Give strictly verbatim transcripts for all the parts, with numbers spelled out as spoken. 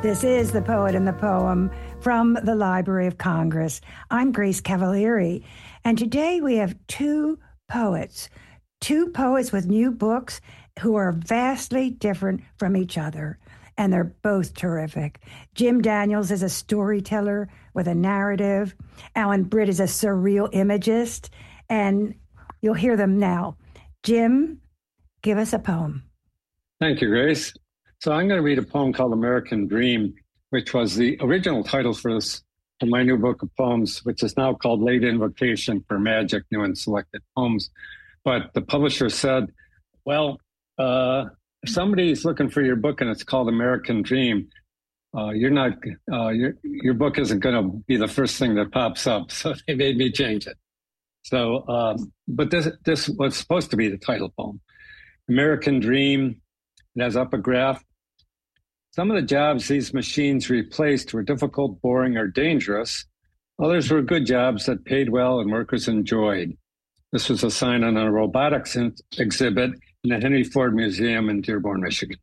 This is The Poet and the Poem from the Library of Congress. I'm Grace Cavalieri, and today we have two poets, two poets with new books who are vastly different from each other, and they're both terrific. Jim Daniels is a storyteller with a narrative. Alan Britt is a surreal imagist, and you'll hear them now. Jim, give us a poem. Thank you, Grace. So I'm going to read a poem called American Dream, which was the original title for this, for my new book of poems, which is now called Late Invocation for Magic, New and Selected Poems. But the publisher said, well, uh, if somebody's looking for your book and it's called American Dream, uh, you're not, uh, your, your book isn't going to be the first thing that pops up. So they made me change it. So, um, but this, this was supposed to be the title poem. American Dream. It has up a graph. Some of the jobs these machines replaced were difficult, boring, or dangerous. Others were good jobs that paid well and workers enjoyed. This was a sign on a robotics exhibit in the Henry Ford Museum in Dearborn, Michigan.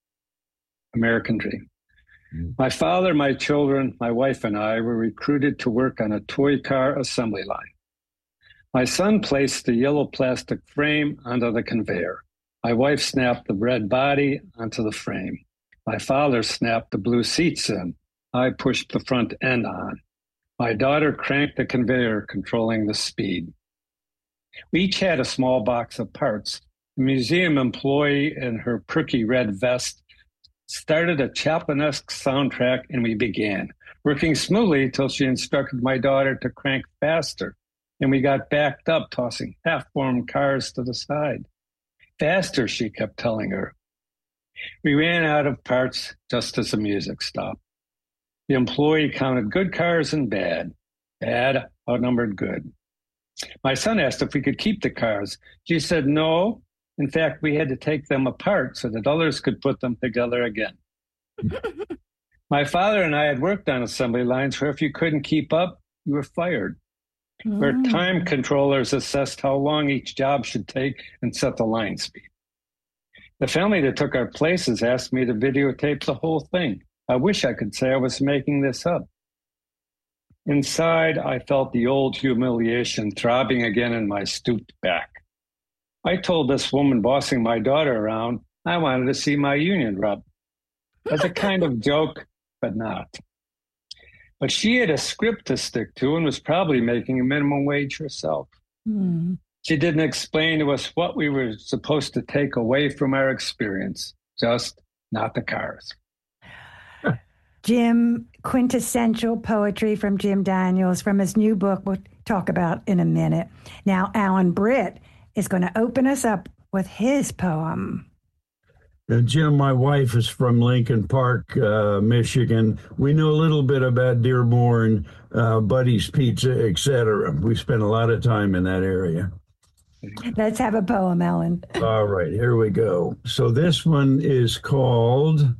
American Dream. Mm. My father, my children, my wife, and I were recruited to work on a toy car assembly line. My son placed the yellow plastic frame onto the conveyor. My wife snapped the red body onto the frame. My father snapped the blue seats in. I pushed the front end on. My daughter cranked the conveyor, controlling the speed. We each had a small box of parts. The museum employee in her perky red vest started a Chaplin-esque soundtrack, and we began, working smoothly till she instructed my daughter to crank faster, and we got backed up, tossing half-formed cars to the side. Faster, she kept telling her. We ran out of parts just as the music stopped. The employee counted good cars and bad. Bad outnumbered good. My son asked if we could keep the cars. She said no. In fact, we had to take them apart so that others could put them together again. My father and I had worked on assembly lines where if you couldn't keep up, you were fired. Mm. Where time controllers assessed how long each job should take and set the line speed. The family that took our places asked me to videotape the whole thing. I wish I could say I was making this up. Inside, I felt the old humiliation throbbing again in my stooped back. I told this woman bossing my daughter around I wanted to see my union rep. As a kind of joke, but not. But she had a script to stick to and was probably making a minimum wage herself. Mm. She didn't explain to us what we were supposed to take away from our experience, just not the cars. Jim, quintessential poetry from Jim Daniels from his new book we'll talk about in a minute. Now, Alan Britt is going to open us up with his poem. Uh, Jim, my wife is from Lincoln Park, uh, Michigan. We know a little bit about Dearborn, uh, Buddy's Pizza, et cetera. We spent a lot of time in that area. Let's have a poem, Ellen. All right, here we go. So this one is called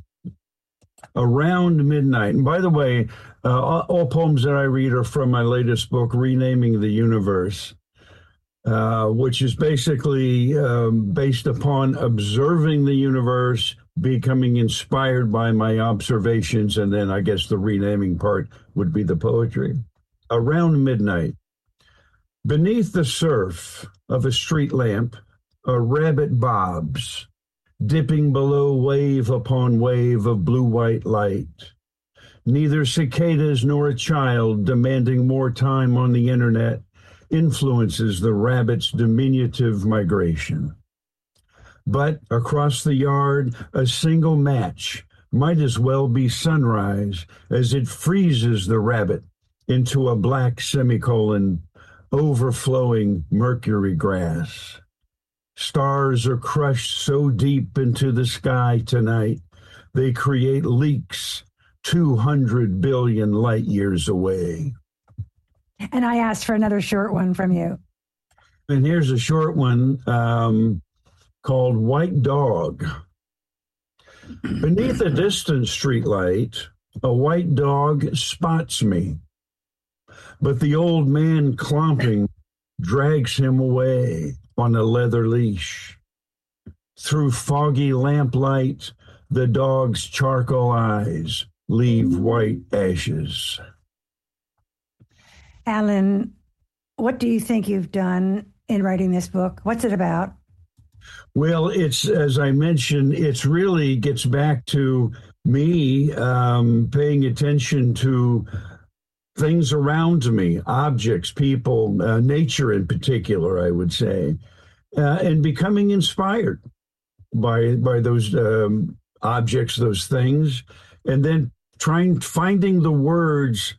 Around Midnight. And by the way, uh, all, all poems that I read are from my latest book, Renaming the Universe. Uh, which is basically um, based upon observing the universe, becoming inspired by my observations, and then I guess the renaming part would be the poetry. Around midnight, beneath the surf of a street lamp, a rabbit bobs, dipping below wave upon wave of blue-white light. Neither cicadas nor a child demanding more time on the internet influences the rabbit's diminutive migration. But across the yard, a single match might as well be sunrise as it freezes the rabbit into a black semicolon, overflowing mercury grass. Stars are crushed so deep into the sky tonight, they create leaks two hundred billion light years away. And I asked for another short one from you. And here's a short one um, called White Dog. Beneath a distant streetlight, a white dog spots me. But the old man clomping drags him away on a leather leash. Through foggy lamplight, the dog's charcoal eyes leave white ashes. Alan, what do you think you've done in writing this book? What's it about? Well, it's, as I mentioned, it's really gets back to me um, paying attention to things around me, objects, people, uh, nature in particular, I would say, uh, and becoming inspired by by those um, objects, those things, and then trying finding the words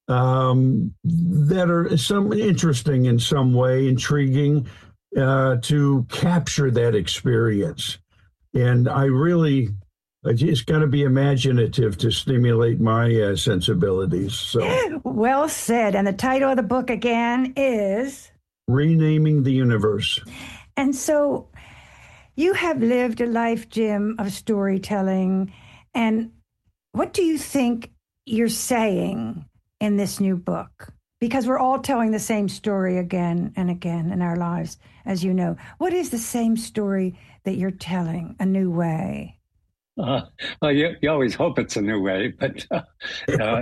um, that are some interesting in some way, intriguing, uh, to capture that experience. And I really, it's got to be imaginative to stimulate my uh, sensibilities. So, well said. And the title of the book again is Renaming the Universe. And so you have lived a life, Jim, of storytelling. And what do you think you're saying in this new book? Because we're all telling the same story again and again in our lives, as you know. What is the same story that you're telling a new way? Uh, well, you, you always hope it's a new way, but uh, uh,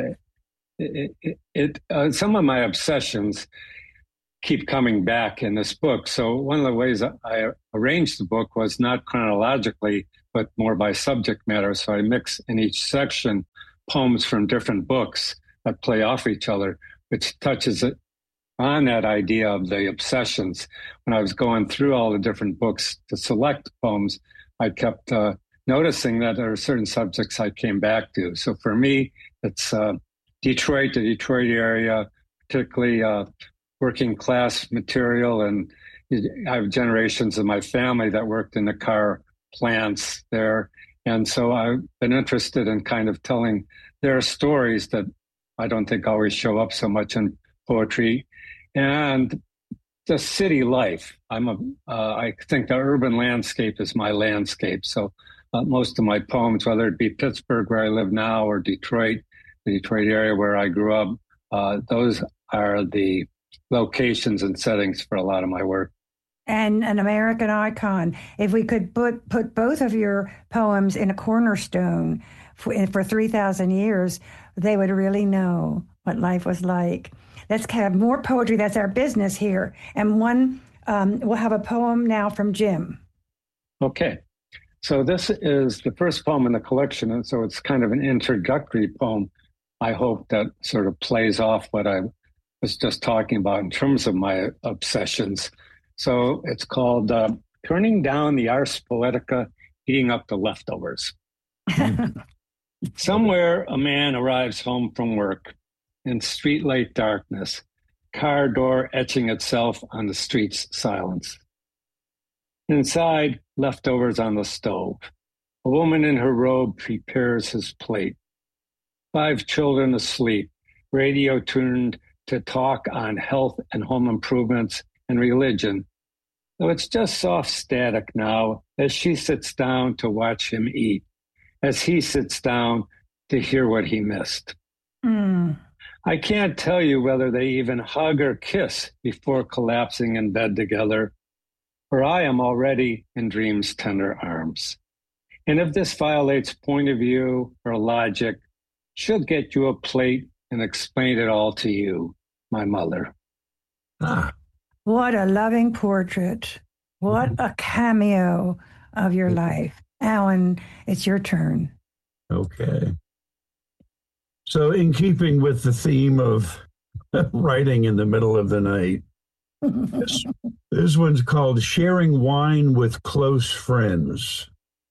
it, it, it uh, some of my obsessions keep coming back in this book. So one of the ways I arranged the book was not chronologically, but more by subject matter. So I mix in each section poems from different books that play off each other, which touches on that idea of the obsessions. When I was going through all the different books to select poems, I kept uh, noticing that there are certain subjects I came back to. So for me, it's uh, Detroit, the Detroit area, particularly uh, working class material. And I have generations of my family that worked in the car plants there. And so I've been interested in kind of telling their stories that I don't think always show up so much in poetry. And the city life. I'm a, uh, I think the urban landscape is my landscape. So uh, most of my poems, whether it be Pittsburgh, where I live now, or Detroit, the Detroit area where I grew up, uh, those are the locations and settings for a lot of my work. And an American icon. If we could put, put both of your poems in a cornerstone for, for three thousand years, they would really know what life was like. Let's have more poetry. That's our business here. And one, um, we'll have a poem now from Jim. Okay. So this is the first poem in the collection. And so it's kind of an introductory poem. I hope that sort of plays off what I was just talking about in terms of my obsessions. So it's called uh, Turning Down the Ars Poetica, Eating Up the Leftovers. Somewhere a man arrives home from work in streetlight darkness, car door etching itself on the street's silence. Inside, leftovers on the stove. A woman in her robe prepares his plate. Five children asleep, radio tuned to talk on health and home improvements and religion, though it's just soft static now as she sits down to watch him eat, as he sits down to hear what he missed. Mm. I can't tell you whether they even hug or kiss before collapsing in bed together, for I am already in dream's tender arms. And if this violates point of view or logic, she'll get you a plate and explain it all to you, my mother. Ah. What a loving portrait. What a cameo of your life. Alan, it's your turn. Okay. So in keeping with the theme of writing in the middle of the night, this, this one's called Sharing Wine with Close Friends.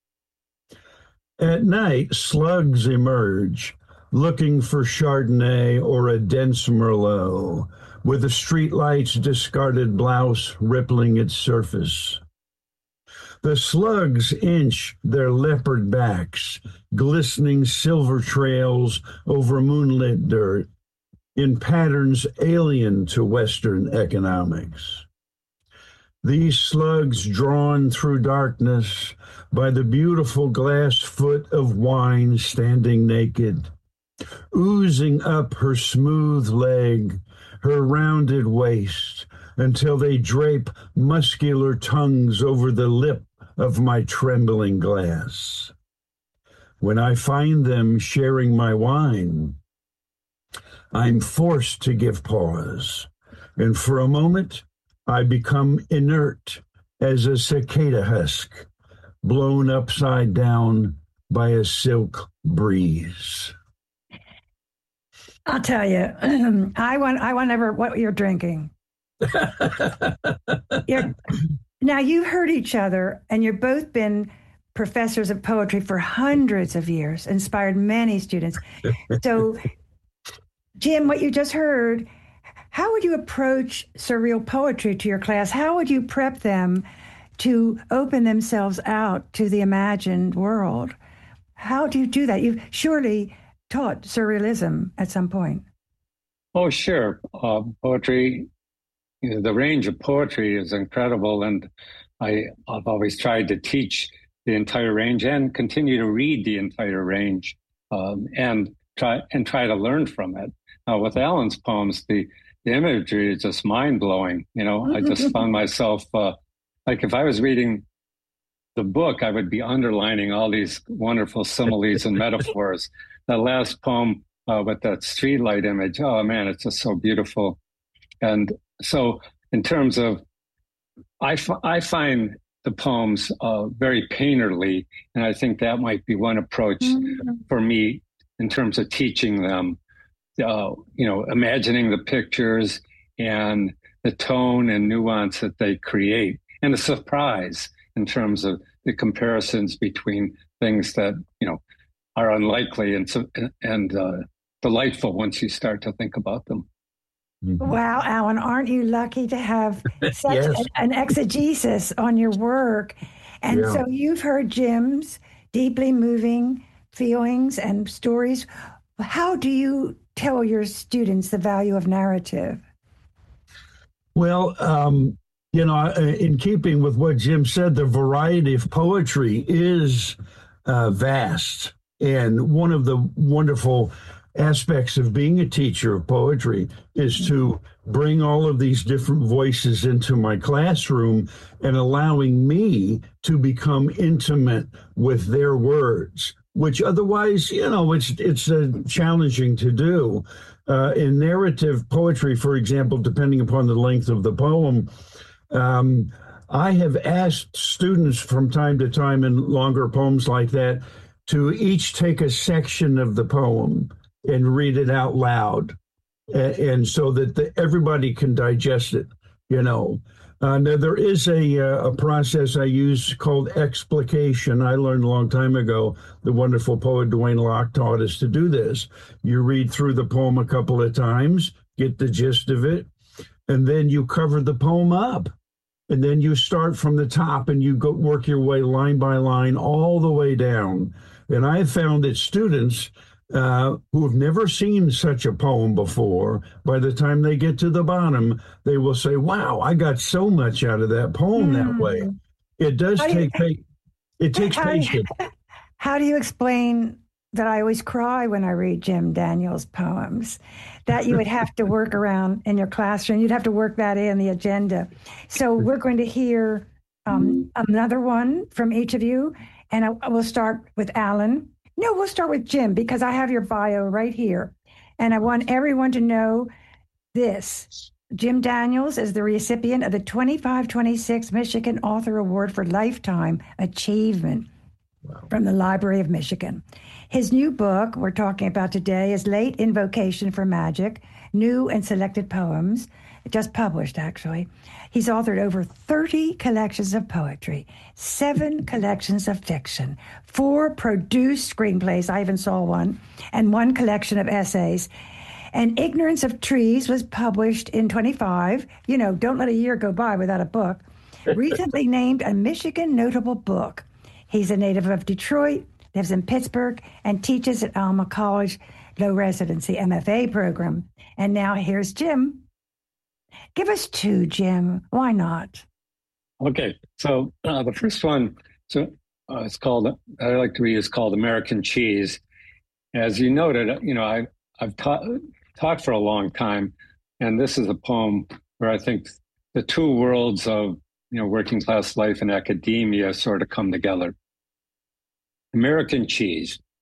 At night, slugs emerge, looking for Chardonnay or a dense Merlot, with the streetlight's discarded blouse rippling its surface. The slugs inch their leopard backs, glistening silver trails over moonlit dirt, in patterns alien to Western economics. These slugs, drawn through darkness by the beautiful glass foot of wine standing naked, oozing up her smooth leg, her rounded waist, until they drape muscular tongues over the lip of my trembling glass. When I find them sharing my wine, I'm forced to give pause. And for a moment, I become inert as a cicada husk blown upside down by a silk breeze. I'll tell you, I want, I want ever what you're drinking. you're, now, you've heard each other, and you've both been professors of poetry for hundreds of years, inspired many students. So, Jim, what you just heard, how would you approach surreal poetry to your class? How would you prep them to open themselves out to the imagined world? How do you do that? You've surely taught surrealism at some point. Oh, sure. Uh, poetry, you know, the range of poetry is incredible. And I, I've always tried to teach the entire range and continue to read the entire range um, and try and try to learn from it. Uh, with Alan's poems, the, the imagery is just mind-blowing. You know, I just found myself, uh, like if I was reading the book, I would be underlining all these wonderful similes and metaphors. That last poem uh, with that streetlight image, oh man, it's just so beautiful. And so in terms of, I, f- I find the poems uh, very painterly, and I think that might be one approach mm-hmm. for me in terms of teaching them, uh, you know, imagining the pictures and the tone and nuance that they create, and the surprise in terms of the comparisons between things that, you know, are unlikely and and uh, delightful once you start to think about them. Wow, Alan, aren't you lucky to have such Yes. an, an exegesis on your work? And Yeah. so you've heard Jim's deeply moving feelings and stories. How do you tell your students the value of narrative? Well, um, you know, in keeping with what Jim said, the variety of poetry is uh, vast. And one of the wonderful aspects of being a teacher of poetry is to bring all of these different voices into my classroom and allowing me to become intimate with their words, which otherwise, you know, it's it's uh, challenging to do. Uh, in narrative poetry, for example, depending upon the length of the poem, um, I have asked students from time to time in longer poems like that to each take a section of the poem and read it out loud, and, and so that the, everybody can digest it, you know. Uh, now, there is a, uh, a process I use called explication. I learned a long time ago. The wonderful poet Dwayne Locke taught us to do this. You read through the poem a couple of times, get the gist of it, and then you cover the poem up. And then you start from the top and you go work your way line by line all the way down. And I have found that students uh, who have never seen such a poem before, by the time they get to the bottom, they will say, wow, I got so much out of that poem mm. that way. It does how take, you, it takes how patience. Do you, how do you explain that I always cry when I read Jim Daniels' poems, that you would have to work around in your classroom? You'd have to work that in the agenda. So we're going to hear um, another one from each of you, and I, I will start with Alan. No, we'll start with Jim, because I have your bio right here. And I want everyone to know this. Jim Daniels is the recipient of the twenty-five twenty-six Michigan Author Award for Lifetime Achievement wow. from the Library of Michigan. His new book we're talking about today is Late Invocation for Magic, New and Selected Poems, just published, actually. He's authored over thirty collections of poetry, seven collections of fiction, four produced screenplays, I even saw one, and one collection of essays. And Ignorance of Trees was published in twenty-five. You know, don't let a year go by without a book. Recently named a Michigan Notable Book. He's a native of Detroit, lives in Pittsburgh, and teaches at Alma College Low Residency M F A program. And now here's Jim. Give us two, Jim. Why not? Okay. So uh, the first one, so uh, it's called, I like to read, is called American Cheese. As you noted, you know, I, I've taught, taught for a long time, and this is a poem where I think the two worlds of, you know, working class life and academia sort of come together. American cheese.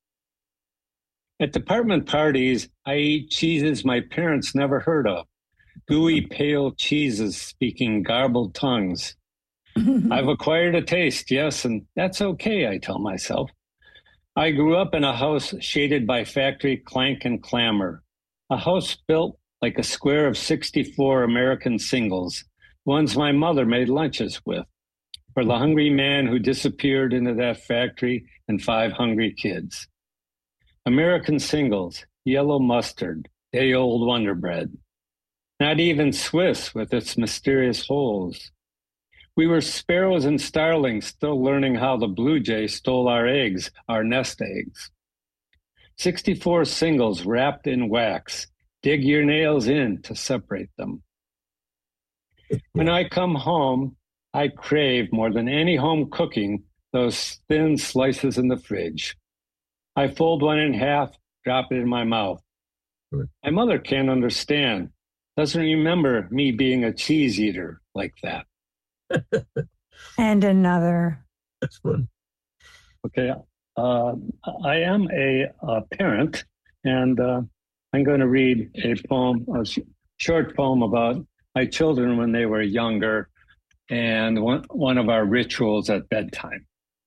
At department parties, I eat cheeses my parents never heard of. Gooey, pale cheeses speaking garbled tongues. I've acquired a taste, yes, and that's okay, I tell myself. I grew up in a house shaded by factory clank and clamor, a house built like a square of sixty-four American singles, ones my mother made lunches with, for the hungry man who disappeared into that factory and five hungry kids. American singles, yellow mustard, day-old Wonder Bread. Not even Swiss with its mysterious holes. We were sparrows and starlings still learning how the blue jay stole our eggs, our nest eggs. sixty-four singles wrapped in wax. Dig your nails in to separate them. When I come home, I crave more than any home cooking those thin slices in the fridge. I fold one in half, drop it in my mouth. My mother can't understand, doesn't remember me being a cheese eater like that. And another. That's fun. Okay, uh, I am a, a parent, and uh, I'm going to read a poem, a sh- short poem about my children when they were younger, and one, one of our rituals at bedtime.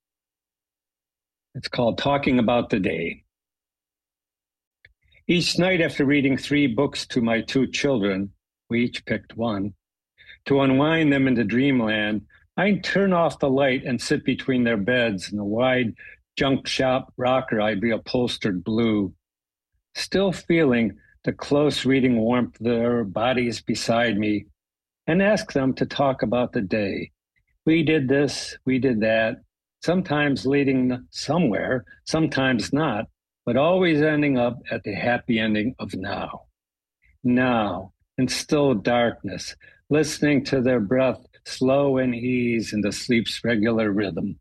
It's called Talking About the Day. Each night after reading three books to my two children, we each picked one, to unwind them into dreamland, I'd turn off the light and sit between their beds in the wide junk shop rocker I'd be upholstered blue, still feeling the close reading warmth of their bodies beside me, and ask them to talk about the day. We did this, we did that, sometimes leading somewhere, sometimes not, but always ending up at the happy ending of now. Now, in still darkness, listening to their breath slow and ease into sleep's regular rhythm.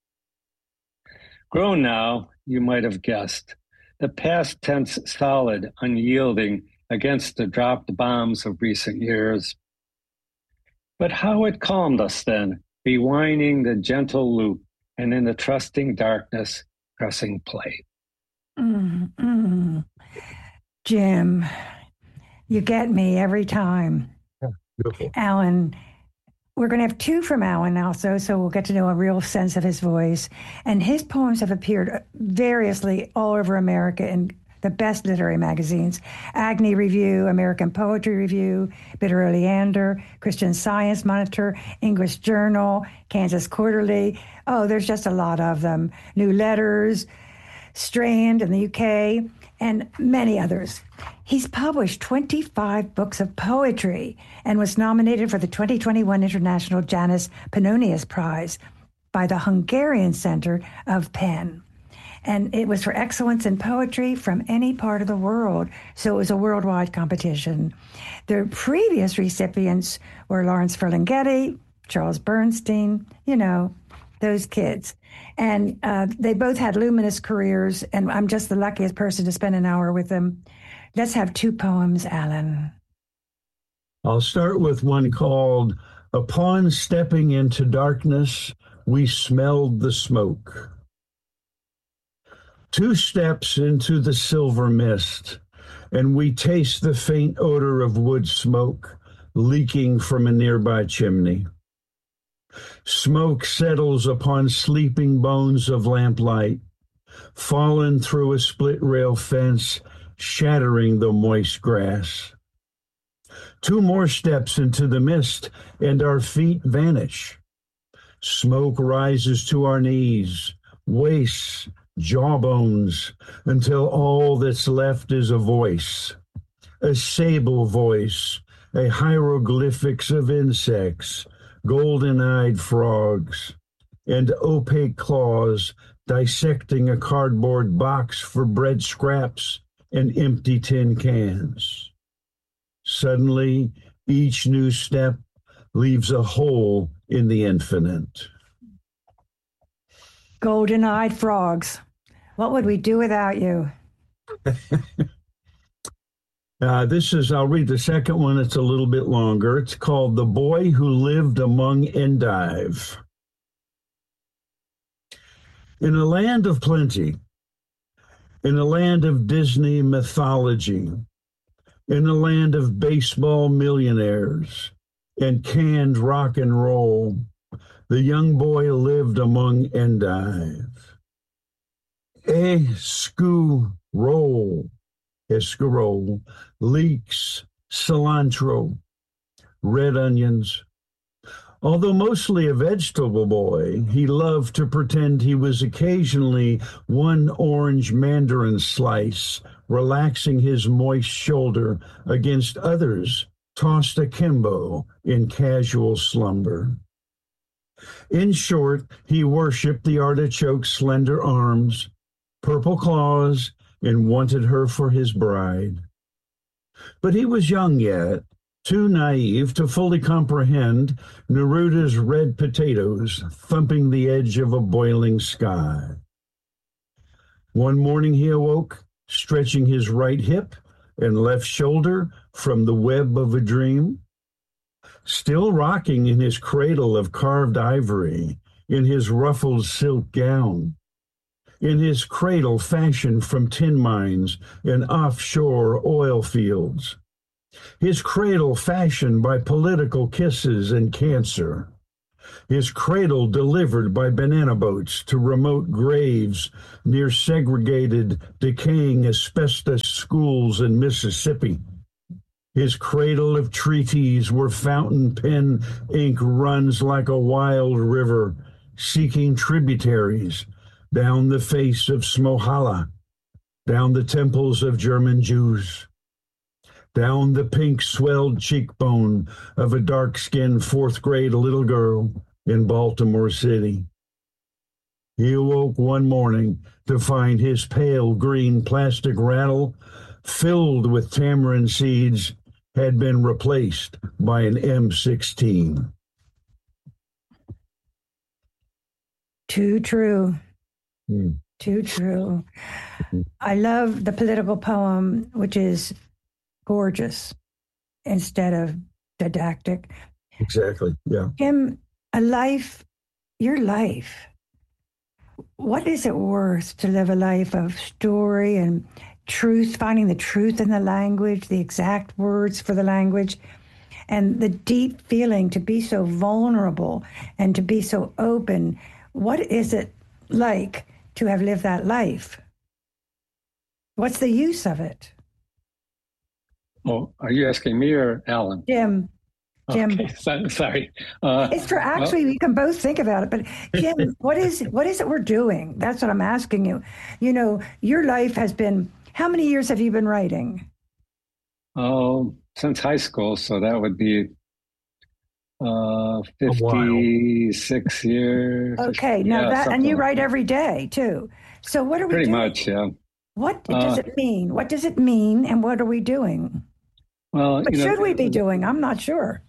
Grown now, you might have guessed, the past tense solid, unyielding against the dropped bombs of recent years. But how it calmed us then, rewinding the gentle loop and in the trusting darkness, pressing play. Mm, mm. Jim, you get me every time. Yeah, beautiful. Alan, we're going to have two from Alan also, so we'll get to know a real sense of his voice. And his poems have appeared variously all over America in the best literary magazines: Agni Review, American Poetry Review, Bitter Oleander, Christian Science Monitor, English Journal, Kansas Quarterly. Oh, there's just a lot of them. New Letters, Strand in the U K, and many others. He's published twenty-five books of poetry and was nominated for the twenty twenty-one International Janus Pannonius Prize by the Hungarian Center of Penn. And it was for excellence in poetry from any part of the world. So it was a worldwide competition. The previous recipients were Lawrence Ferlinghetti, Charles Bernstein, you know, those kids. And uh, they both had luminous careers, and I'm just the luckiest person to spend an hour with them. Let's have two poems, Alan. I'll start with one called Upon Stepping into Darkness, We Smelled the Smoke. Two steps into the silver mist, and we taste the faint odor of wood smoke leaking from a nearby chimney. Smoke settles upon sleeping bones of lamplight, fallen through a split rail fence, shattering the moist grass. Two more steps into the mist, and our feet vanish. Smoke rises to our knees, waists, jawbones, until all that's left is a voice, a sable voice, a hieroglyphics of insects, golden-eyed frogs, and opaque claws dissecting a cardboard box for bread scraps and empty tin cans. Suddenly, each new step leaves a hole in the infinite. Golden-eyed frogs. What would we do without you? uh, this is, I'll read the second one. It's a little bit longer. It's called The Boy Who Lived Among Endive. In a land of plenty, in the land of Disney mythology, in the land of baseball millionaires and canned rock and roll, the young boy lived among endives. Escarole, escarole, leeks, cilantro, red onions. Although mostly a vegetable boy, he loved to pretend he was occasionally one orange mandarin slice, relaxing his moist shoulder against others tossed akimbo in casual slumber. In short, he worshipped the artichoke's slender arms, purple claws, and wanted her for his bride. But he was young yet, too naive to fully comprehend Neruda's red potatoes thumping the edge of a boiling sky. One morning he awoke, stretching his right hip and left shoulder from the web of a dream. Still rocking in his cradle of carved ivory, in his ruffled silk gown, in his cradle fashioned from tin mines and offshore oil fields, his cradle fashioned by political kisses and cancer, his cradle delivered by banana boats to remote graves near segregated, decaying asbestos schools in Mississippi, his cradle of treaties where fountain pen ink runs like a wild river, seeking tributaries down the face of Smohalla, down the temples of German Jews, down the pink-swelled cheekbone of a dark-skinned fourth-grade little girl in Baltimore City. He awoke one morning to find his pale green plastic rattle filled with tamarind seeds had been replaced by an M sixteen. Too true. Mm. Too true. I love the political poem, which is gorgeous instead of didactic. Exactly, yeah. Jim, a life, your life, what is it worth to live a life of story and truth, finding the truth in the language, the exact words for the language, and the deep feeling to be so vulnerable and to be so open? What is it like to have lived that life? What's the use of it? Oh, are you asking me or Alan? Jim. Jim. Okay, so, sorry. Uh, it's for actually, well, we can both think about it, but Jim, what is what is it we're doing? That's what I'm asking you. You know, your life has been, how many years have you been writing? Oh, since high school, so that would be uh, fifty-six years. Okay, now yeah, that, and you like write that. every day too. So what are we Pretty doing? much, yeah. What does uh, it mean? What does it mean, and what are we doing? Well, what you know, should we be doing? I'm not sure.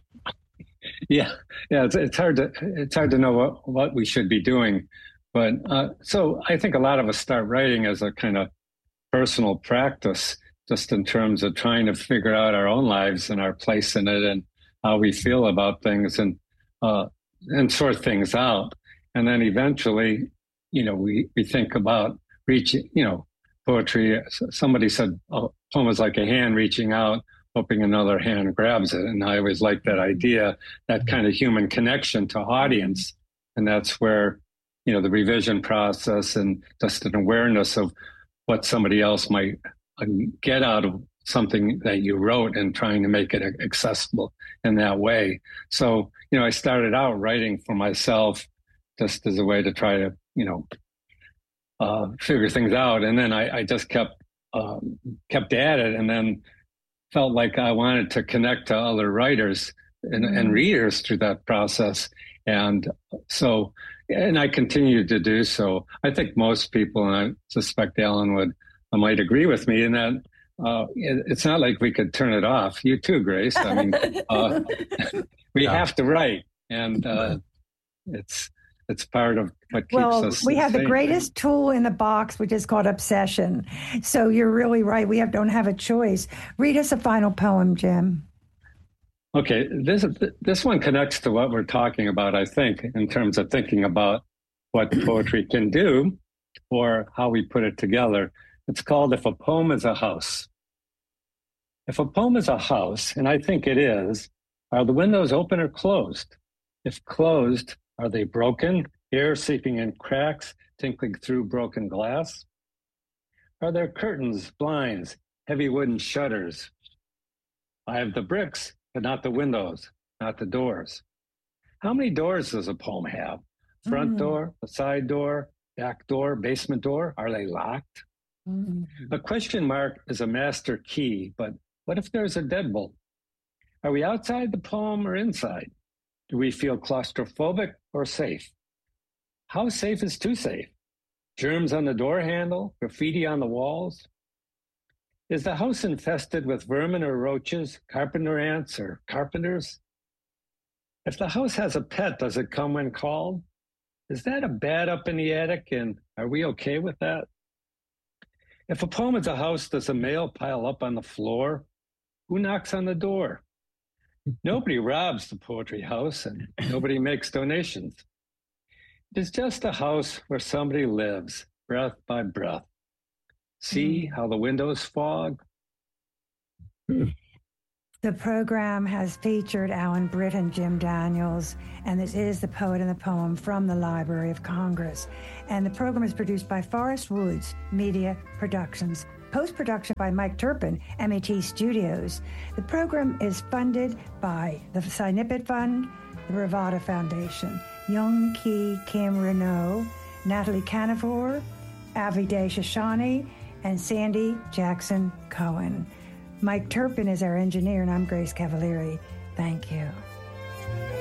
Yeah, yeah, it's, it's hard to it's hard to know what, what we should be doing, but uh, so I think a lot of us start writing as a kind of personal practice, just in terms of trying to figure out our own lives and our place in it, and how we feel about things, and uh, and sort things out, and then eventually, you know, we we think about reaching, you know, poetry. Somebody said a poem is like a hand reaching out, hoping another hand grabs it. And I always like that idea, that kind of human connection to audience. And that's where, you know, the revision process and just an awareness of what somebody else might get out of something that you wrote and trying to make it accessible in that way. So, you know, I started out writing for myself just as a way to try to, you know, uh, figure things out. And then I, I just kept, um, kept at it, and then felt like I wanted to connect to other writers and, mm. and readers through that process. And so, and I continued to do so. I think most people, and I suspect Alan would, uh, might agree with me in that uh, it, it's not like we could turn it off. You too, Grace. I mean, uh, we yeah. have to write, and uh, it's it's part of what keeps well, us. We have sane. the greatest tool in the box, which is called obsession. So you're really right. We have, don't have a choice. Read us a final poem, Jim. Okay, this this one connects to what we're talking about, I think, in terms of thinking about what poetry can do. or how we put it together. It's called If a Poem is a House. If a poem is a house, and I think it is, are the windows open or closed? If closed, are they broken, air seeping in cracks, tinkling through broken glass? Are there curtains, blinds, heavy wooden shutters? I have the bricks, but not the windows, not the doors. How many doors does a poem have? Front mm. door, a side door, back door, basement door? Are they locked? Mm. A question mark is a master key, but what if there's a deadbolt? Are we outside the poem or inside? Do we feel claustrophobic or safe? How safe is too safe? Germs on the door handle, graffiti on the walls? Is the house infested with vermin or roaches, carpenter ants or carpenters? If the house has a pet, does it come when called? Is that a bat up in the attic, and are we okay with that? If a poem is a house, does a mail pile up on the floor? Who knocks on the door? Nobody robs the poetry house, and nobody makes donations. It is just a house where somebody lives, breath by breath. See how the windows fog? The program has featured Alan Britt and Jim Daniels, and this is The Poet and the Poem from the Library of Congress. And the program is produced by Forest Woods Media Productions. Post-production by Mike Turpin, M E T Studios. The program is funded by the Cy Nippett Fund, the Bravada Foundation, Young Ki Kim Renault, Natalie Canavore, Avi Deshashani, and Sandy Jackson Cohen. Mike Turpin is our engineer, and I'm Grace Cavalieri. Thank you.